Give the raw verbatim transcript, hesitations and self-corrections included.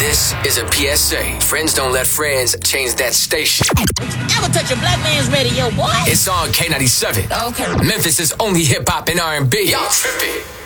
This is a P S A. Friends don't let friends change that station. Never touch a black man's radio, boy. It's on K ninety-seven. Okay. Memphis' only hip hop and R and B. Y'all tripping.